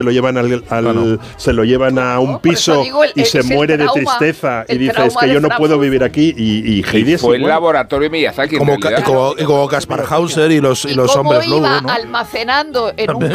lo llevan se lo llevan a un piso y se muere de tristeza y dice, es que yo no puedo vivir aquí, y Heidi fue el laboratorio de Miyazaki como Kaspar Hauser y los hombres lobo, ¿no? Almacenando en un